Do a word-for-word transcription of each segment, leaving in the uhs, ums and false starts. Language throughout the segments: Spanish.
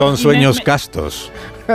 Son sueños me, castos.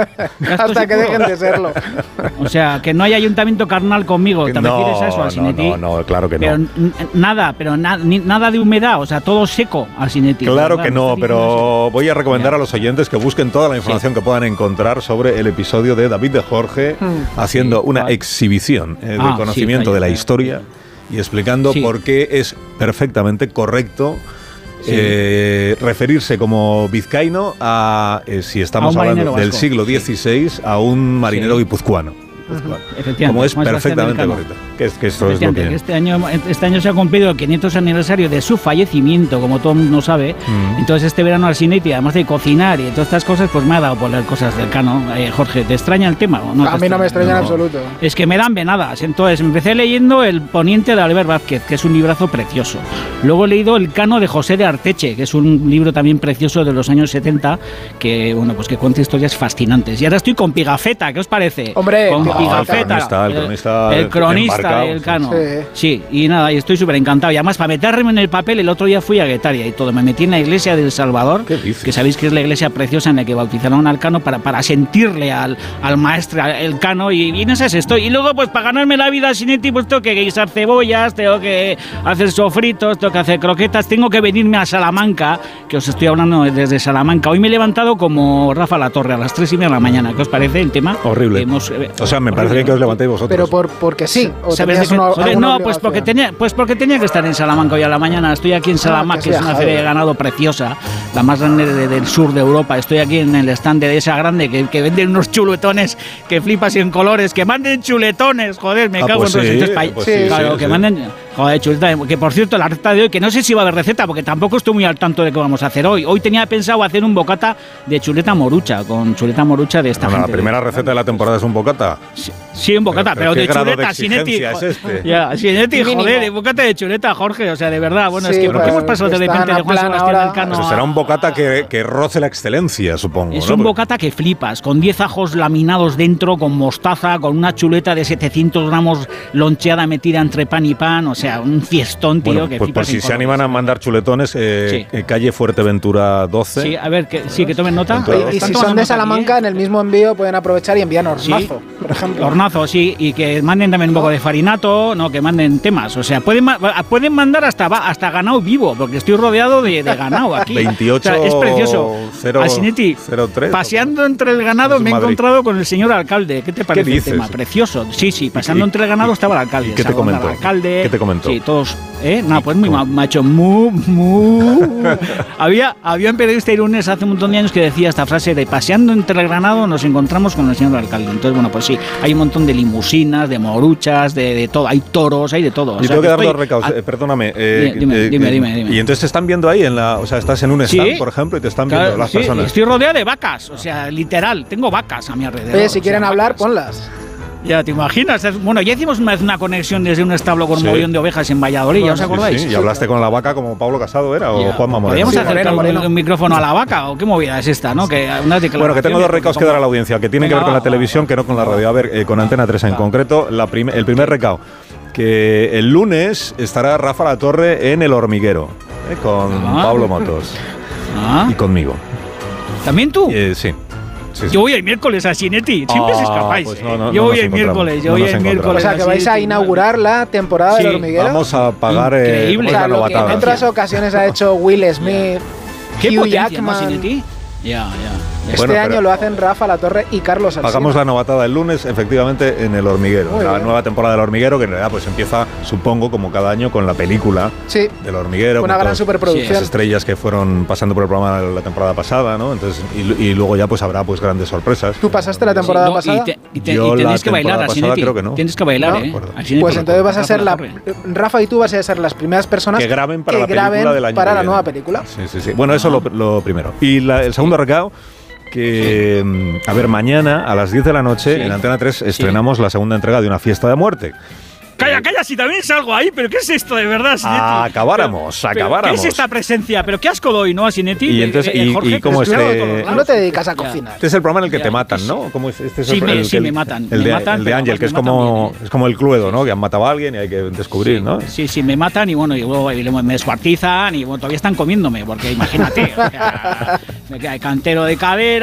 Hasta que dejen de serlo. O sea, que no hay ayuntamiento carnal conmigo. ¿Te no, refieres a eso, Asinetti? No, no, no, claro que pero no. N- nada, pero na- ni, nada de humedad, o sea, todo seco, Asinetti. Claro ¿verdad? que no, pero voy a recomendar ya. a los oyentes que busquen toda la información sí. que puedan encontrar sobre el episodio de David de Jorge mm. haciendo sí, una vale. exhibición eh, ah, de conocimiento sí, de la sí. historia y explicando sí. por qué es perfectamente correcto Sí. Eh, referirse como vizcaíno a, eh, si estamos hablando del vasco. siglo dieciséis, a un marinero sí. guipuzcoano. Uh-huh. Como es perfectamente correcto. Que, es, que esto es lo que... este, año, este año se ha cumplido el quinientos aniversario de su fallecimiento, como todo el mundo sabe. Mm. Entonces este verano Asinetti, además de cocinar y todas estas cosas, pues me ha dado por leer cosas del Cano. Eh, Jorge, ¿te extraña el tema? No a mí no me extraña no. en absoluto. Es que me dan venadas. Entonces empecé leyendo El Poniente de Albert Vázquez, que es un librazo precioso. Luego he leído El Cano de José de Arteche, que es un libro también precioso de los años setenta, que bueno, pues que cuenta historias fascinantes. Y ahora estoy con Pigafetta, ¿qué os parece? Hombre, con oh, Pigafetta. El cronista, el, el cronista del Cano. Sí. sí, y nada, y estoy súper encantado. Y además, para meterme en el papel, el otro día fui a Guetaria y todo. Me metí en la iglesia del Salvador, que sabéis que es la iglesia preciosa en la que bautizaron al Cano, para, para sentirle al, al maestro, el Cano. Y, y en esas estoy. Y luego, pues para ganarme la vida, Asinetti, pues tengo que guisar cebollas, tengo que hacer sofritos, tengo que hacer croquetas, tengo que venirme a Salamanca, que os estoy hablando desde Salamanca. Hoy me he levantado como Rafa Latorre a las tres y media de la mañana. ¿Qué os parece el tema? Horrible. Hemos, eh, o sea, me parece bien que os levantéis vosotros. Pero por, porque sí. O ¿Sabes que, una, no, pues porque, tenía, pues porque tenía que estar en Salamanca hoy a la mañana. Estoy aquí en Salamanca, ah, que, que es una feria de ganado preciosa, la más grande de, del sur de Europa. Estoy aquí en el stand de esa grande que, que venden unos chuletones que flipas y en colores. Que manden chuletones, joder, me ah, cago pues en sí, los pa- pues sí, sí, claro, sí, que sí. manden. Joder, chuleta, que por cierto, la receta de hoy, que no sé si va a haber receta, porque tampoco estoy muy al tanto de qué vamos a hacer hoy. Hoy tenía pensado hacer un bocata de chuleta morucha, con chuleta morucha de esta no, gente. La primera receta de la temporada es un bocata. Sí, sí un bocata, pero, pero, pero de chuleta, Asinetti. Es este? Ya, Asinetti, joder, un bocata de chuleta, Jorge, o sea, de verdad. Bueno, sí, es que ¿por qué hemos pasado de repente de Juan Sebastián Elcano? Pues será un bocata que, que roce la excelencia, supongo. Es ¿no? un bocata que flipas, con diez ajos laminados dentro, con mostaza, con una chuleta de setecientos gramos loncheada metida entre pan y pan, o sea, un fiestón, tío, bueno, que pues flipas. Por si se animan a mandar chuletones, eh, sí. calle Fuerteventura doce. Sí, a ver, que, sí, que tomen nota. Y, y si son de Salamanca, aquí, ¿eh? En el mismo envío pueden aprovechar y envían hornazo, sí, por ejemplo. Hornazo, sí, y que manden también un poco de farinato, no, que manden temas, o sea, pueden, pueden mandar hasta, hasta ganado vivo, porque estoy rodeado de, de ganado aquí. veintiocho, o sea, es precioso. cero, Asinetti, cero tres, paseando entre el ganado me he Madrid. encontrado con el señor alcalde. ¿Qué te parece ¿Qué el tema? Precioso. Sí, sí, pasando y, entre el ganado estaba el alcalde. ¿Qué te comentó? Alcalde, ¿Qué te comentó? Sí, todos, ¿eh? Nada, pues muy macho, muy, muy. había, había un periodista irunes hace un montón de años que decía esta frase de paseando entre el ganado nos encontramos con el señor alcalde. Entonces, bueno, pues sí, hay un montón de limusinas, de moruchas, de, de todo, hay toros, hay de todo. O y sea, tengo que, que dar estoy, dos recaos, a, eh, perdóname. Eh, dime, eh, dime, dime, dime. Y entonces te están viendo ahí, en la, o sea, estás en un stand, ¿sí? por ejemplo, y te están viendo claro, las sí, personas. Estoy rodeado de vacas, o sea, literal, tengo vacas a mi alrededor. Oye, si quieren sea, hablar, vacas. ponlas. Ya te imaginas. Bueno, ya hicimos una vez una conexión desde un establo con sí. un mogollón de ovejas en Valladolid, ¿ya os acordáis? Sí, sí. Y hablaste con la vaca como Pablo Casado era, o ya. Juanma Moreno. ¿Podríamos sí, acercar Moreno, un, un micrófono a la vaca o qué movida es esta, no? Que una bueno, que tengo dos recaos que dar a la audiencia, que tienen Venga, que ver con la va, televisión, va, que no con la radio. A ver, eh, con Antena tres en va. concreto, la prim el primer recao, que el lunes estará Rafa Latorre en El Hormiguero, eh, con ah. Pablo Motos ah. y conmigo. ¿También tú? Eh, sí. Sí, sí. Yo voy el miércoles a Asinetti, siempre ah, os escapáis. Pues no, no, yo no voy el miércoles, yo no voy el miércoles. O sea, que vais a inaugurar la temporada sí, del Hormiguero. Vamos a pagar eh, o sea, lo que en otras ocasiones ha hecho Will Smith, ¿Qué Hugh Jackman. Ya, ya. Este bueno, año lo hacen Rafa Latorre y Carlos Alsina. Hagamos la novatada el lunes, efectivamente, en El Hormiguero. Muy la bien. nueva temporada del Hormiguero, que en realidad pues empieza, supongo, como cada año, con la película sí. del Hormiguero. Una gran superproducción. Las estrellas que fueron pasando por el programa la temporada pasada, ¿no? Entonces, y, y luego ya pues habrá pues grandes sorpresas. ¿Tú pasaste la temporada sí, no, pasada? Y, te, y, te, Yo y tienes que bailar, Asinetti. Creo que no. Tienes que bailar, ¿No? ¿eh? Asinetti, pues entonces vas a ser la... Rafa y tú vas a ser las primeras personas que graben para, que la, graben película del año para que la viene. nueva película. Sí, sí, sí. Bueno, eso es lo, lo primero. Y la, el segundo recao... que, a ver, mañana a las diez de la noche sí. en Antena tres estrenamos sí. la segunda entrega de Una fiesta de muerte. Calla, calla, si también salgo ahí, pero ¿qué es esto de verdad, Asinetti? Ah, acabáramos, pero, acabáramos. ¿Qué es esta presencia? Pero qué asco doy, ¿no, Asinetti? Y entonces, eh, eh, y, Jorge, y cómo este... No te dedicas a cocinar. Este es el programa en el que ya, te matan, sí. ¿no? ¿Cómo es? Este es sí, el, me, el, sí, el, me matan. El me de, matan, el de Ángel, que es como, bien, ¿eh? es como el Cluedo, ¿no? Que han matado a alguien y hay que descubrir, sí, ¿no? Sí, sí, me matan y bueno, y luego y me descuartizan y bueno, todavía están comiéndome, porque imagínate, o sea, me queda el cantero de cadera.